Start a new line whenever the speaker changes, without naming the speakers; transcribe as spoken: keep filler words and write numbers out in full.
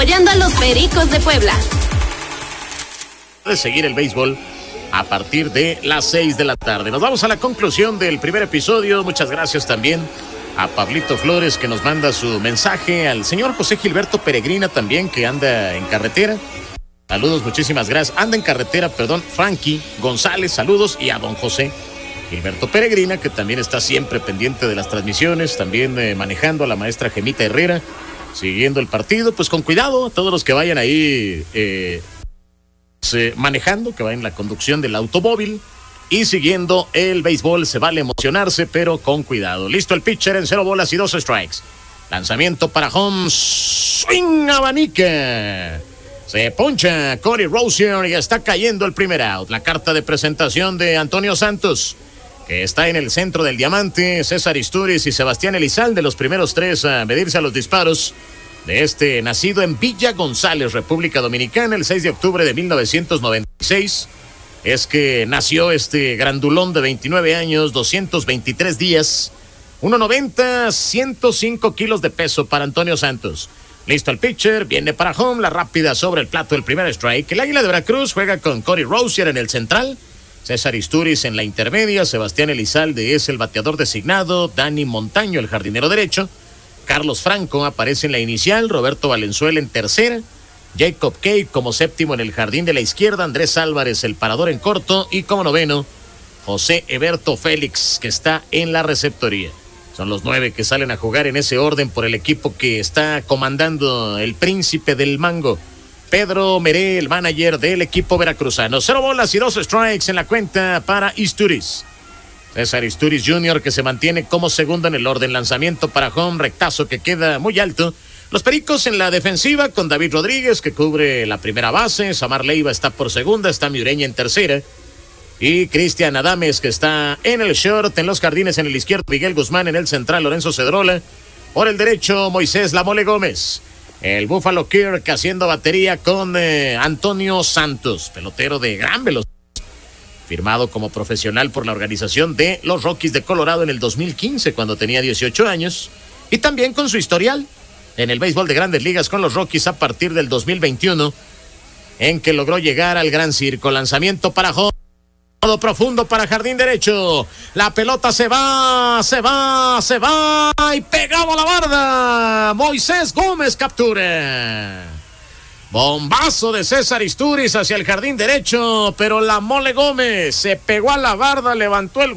apoyando a los Pericos de Puebla.
De seguir el béisbol a partir de las seis de la tarde. Nos vamos a la conclusión del primer episodio. Muchas gracias también a Pablito Flores, que nos manda su mensaje, al señor José Gilberto Peregrina también, que anda en carretera. Saludos, muchísimas gracias. Anda en carretera, perdón, Frankie González, saludos, y a don José Gilberto Peregrina, que también está siempre pendiente de las transmisiones, también eh, manejando a la maestra Gemita Herrera, siguiendo el partido. Pues con cuidado, todos los que vayan ahí eh, se, manejando, que vayan en la conducción del automóvil y siguiendo el béisbol. Se vale emocionarse, pero con cuidado. Listo el pitcher en cero bolas y dos strikes. Lanzamiento para home, swing, abanica. Se poncha Cody Rosier y está cayendo el primer out. La carta de presentación de Antonio Santos, que está en el centro del diamante. César Isturiz y Sebastián Elizalde, los primeros tres a medirse a los disparos de este nacido en Villa González, República Dominicana, el seis de octubre de mil novecientos noventa y seis. Es que nació este grandulón de veintinueve años, doscientos veintitrés días, uno noventa, ciento cinco kilos de peso para Antonio Santos. Listo el pitcher, viene para home, la rápida sobre el plato, el primer strike. El Águila de Veracruz juega con Cody Rosier en el central, César Isturiz en la intermedia, Sebastián Elizalde es el bateador designado, Dani Montaño el jardinero derecho, Carlos Franco aparece en la inicial, Roberto Valenzuela en tercera, Jacob Cade como séptimo en el jardín de la izquierda, Andrés Álvarez el parador en corto, y como noveno, José Eberto Félix, que está en la receptoría. Son los nueve que salen a jugar en ese orden por el equipo que está comandando el príncipe del mango, Pedro Meré, el manager del equipo veracruzano. Cero bolas y dos strikes en la cuenta para Isturiz. César Isturiz junior, que se mantiene como segundo en el orden. Lanzamiento para home, rectazo que queda muy alto. Los Pericos en la defensiva con David Rodríguez, que cubre la primera base. Samar Leiva está por segunda, está Miureña en tercera. Y Cristian Adames, que está en el short. En los jardines en el izquierdo, Miguel Guzmán. En el central, Lorenzo Cedrola. Por el derecho, Moisés La Mole Gómez. El Buffalo Kirk haciendo batería con eh, Antonio Santos, pelotero de gran velocidad, firmado como profesional por la organización de los Rockies de Colorado en el dos mil quince, cuando tenía dieciocho años. Y también con su historial en el béisbol de Grandes Ligas con los Rockies a partir del dos mil veintiuno, en que logró llegar al Gran Circo. Lanzamiento para home, todo profundo para jardín derecho. La pelota se va, se va, se va y pegado a la barda. Moisés Gómez captura. Bombazo de César Isturiz hacia el jardín derecho, pero La Mole Gómez se pegó a la barda, levantó el